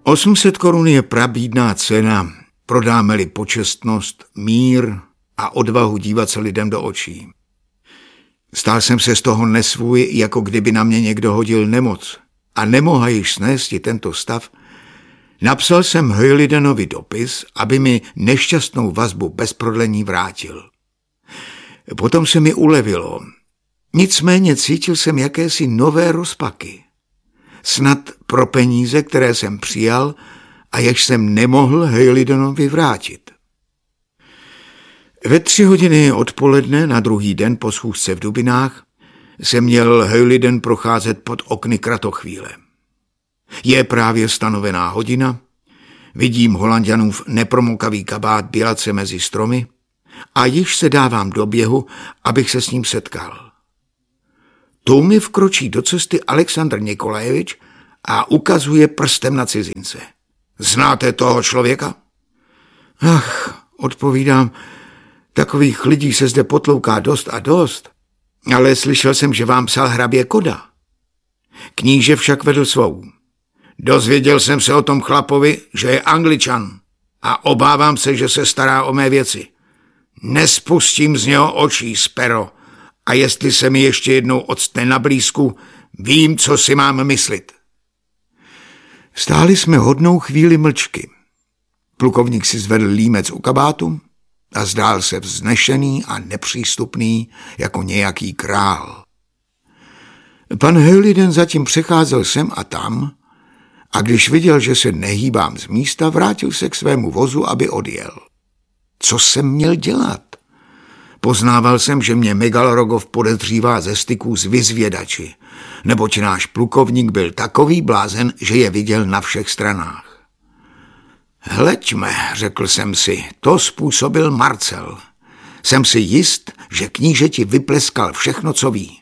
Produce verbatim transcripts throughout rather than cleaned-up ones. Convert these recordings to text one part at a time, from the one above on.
osm set korun je prabídná cena, prodáme-li počestnost, mír a odvahu dívat se lidem do očí. Stál jsem se z toho nesvůj, jako kdyby na mě někdo hodil nemoc a nemohl již snésti tento stav. Napsal jsem Höylidenovi dopis, aby mi nešťastnou vazbu bez prodlení vrátil. Potom se mi ulevilo. Nicméně cítil jsem jakési nové rozpaky. Snad pro peníze, které jsem přijal a jež jsem nemohl Höylidenovi vrátit. Ve tři hodiny odpoledne na druhý den po schůzce v Dubinách se měl Höyliden procházet pod okny Kratochvíle. Je právě stanovená hodina, vidím Holanďanův nepromokavý kabát bělat se mezi stromy a již se dávám do běhu, abych se s ním setkal. Tu mi vkročí do cesty Alexandr Nikolajevič a ukazuje prstem na cizince. Znáte toho člověka? Ach, odpovídám, takových lidí se zde potlouká dost a dost, ale slyšel jsem, že vám psal hrabě Koda. Kníže však vedl svou. Dozvěděl jsem se o tom chlapovi, že je Angličan a obávám se, že se stará o mé věci. Nespustím z něho očí z pero a jestli se mi ještě jednou octne na blízku, vím, co si mám myslit. Stáli jsme hodnou chvíli mlčky. Plukovník si zvedl límec u kabátu a zdál se vznešený a nepřístupný jako nějaký král. Pan Höyliden zatím přecházel sem a tam a když viděl, že se nehýbám z místa, vrátil se k svému vozu, aby odjel. Co jsem měl dělat? Poznával jsem, že mě Megalorogov podezřívá ze styků s vyzvědači, neboť náš plukovník byl takový blázen, že je viděl na všech stranách. Hleďme, řekl jsem si, to způsobil Marcel. Jsem si jist, že knížeti vypleskal všechno, co ví.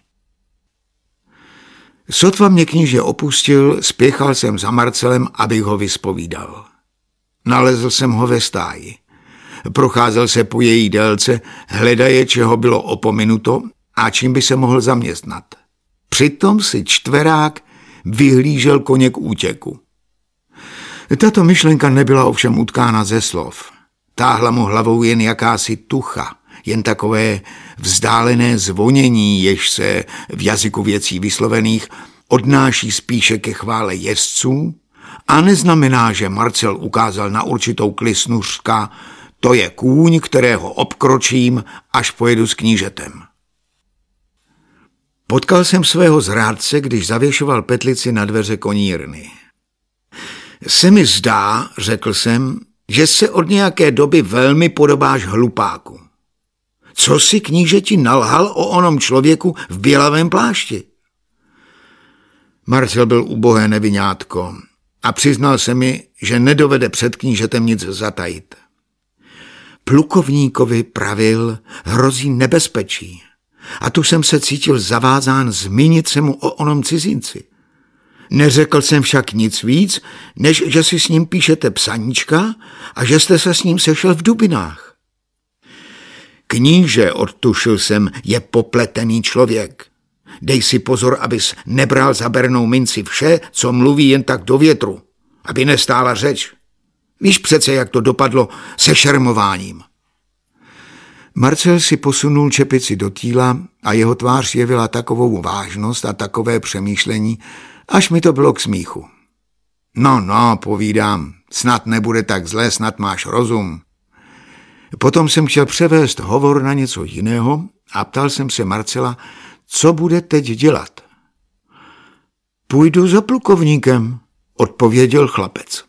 Sotva mě kníže opustil, spěchal jsem za Marcelem, abych ho vyspovídal. Nalezl jsem ho ve stáji. Procházel se po její délce, hledaje, čeho bylo opominuto a čím by se mohl zaměstnat. Přitom si čtverák vyhlížel koně k útěku. Tato myšlenka nebyla ovšem utkána ze slov. Táhla mu hlavou jen jakási tucha, jen takové vzdálené zvonění, jež se v jazyku věcí vyslovených odnáší spíše ke chvále jezdců a neznamená, že Marcel ukázal na určitou klisnuřka, to je kůň, kterého obkročím, až pojedu s knížetem. Potkal jsem svého zrádce, když zavěšoval petlici na dveře konírny. Se mi zdá, řekl jsem, že se od nějaké doby velmi podobáš hlupáku. Co si knížeti nalhal o onom člověku v bělavém plášti? Marcel byl ubohé neviňátko a přiznal se mi, že nedovede před knížetem nic zatajit. Plukovníkovi pravil, hrozí nebezpečí a tu jsem se cítil zavázán zmínit se mu o onom cizinci. Neřekl jsem však nic víc, než že si s ním píšete psaníčka a že jste se s ním sešel v Dubinách. Kníže, odtušil jsem, je popletený člověk. Dej si pozor, abys nebral za bernou minci vše, co mluví jen tak do větru, aby nestála řeč. Víš přece, jak to dopadlo se šermováním. Marcel si posunul čepici do týla a jeho tvář jevila takovou vážnost a takové přemýšlení, až mi to bylo k smíchu. No, no, povídám, snad nebude tak zlé, snad máš rozum. Potom jsem chtěl převést hovor na něco jiného a ptal jsem se Marcela, co bude teď dělat. Půjdu za plukovníkem, odpověděl chlapec.